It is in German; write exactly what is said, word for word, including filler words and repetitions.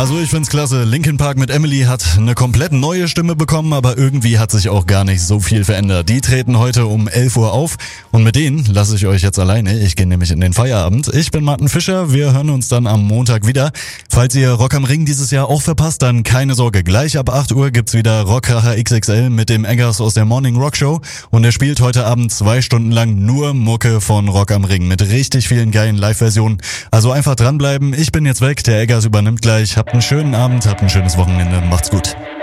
Also ich find's klasse. Linkin Park mit Emily hat eine komplett neue Stimme bekommen, aber irgendwie hat sich auch gar nicht so viel verändert. Die treten heute um elf Uhr auf und mit denen lasse ich euch jetzt alleine. Ich gehe nämlich in den Feierabend. Ich bin Martin Fischer, wir hören uns dann am Montag wieder. Falls ihr Rock am Ring dieses Jahr auch verpasst, dann keine Sorge. Gleich ab acht Uhr gibt's wieder Rockracher X X L mit dem Eggers aus der Morning Rock Show und er spielt heute Abend zwei Stunden lang nur Mucke von Rock am Ring mit richtig vielen geilen Live-Versionen. Also einfach dranbleiben. Ich bin jetzt weg, der Eggers übernimmt gleich. Habt einen schönen Abend, habt ein schönes Wochenende. Macht's gut.